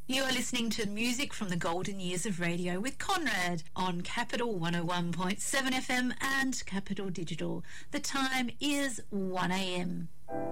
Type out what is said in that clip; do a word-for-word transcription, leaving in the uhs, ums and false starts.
You are listening to music from the golden years of radio with Conrad on Capital one oh one point seven F M and Capital Digital. The time is one a m.